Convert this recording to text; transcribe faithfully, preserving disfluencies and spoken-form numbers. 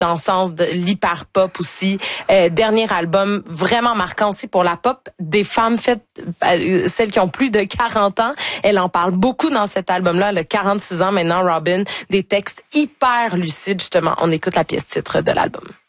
dans le sens de l'hyper pop aussi. Euh, dernier album vraiment marquant aussi pour la pop, des femmes faites, euh, celles qui ont plus de quarante ans. Elle en parle beaucoup dans cet album-là. Elle a quarante-six ans maintenant, Robyn. Des textes hyper lucides, justement. On écoute la pièce titre de l'album.